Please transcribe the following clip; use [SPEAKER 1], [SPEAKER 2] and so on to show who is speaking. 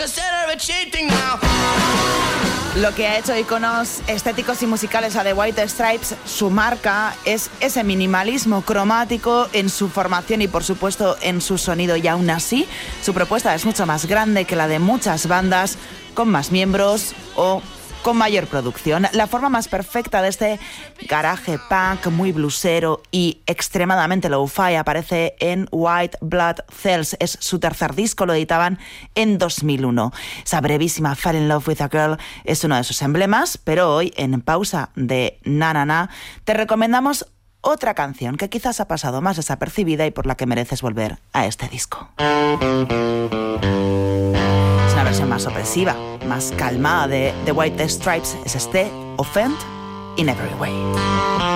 [SPEAKER 1] Lo que ha hecho iconos estéticos y musicales a The White Stripes, su marca, es ese minimalismo cromático en su formación y por supuesto en su sonido, y aún así su propuesta es mucho más grande que la de muchas bandas con más miembros o con mayor producción. La forma más perfecta de este garaje punk muy bluesero y extremadamente lo-fi aparece en White Blood Cells. Es su tercer disco, lo editaban en 2001. Esa brevísima Fall in Love with a Girl es uno de sus emblemas, pero hoy en Pausa de Na Na Na te recomendamos otra canción que quizás ha pasado más desapercibida y por la que mereces volver a este disco. Una versión más opresiva, más calmada de The White Stripes, es este Offend in Every Way.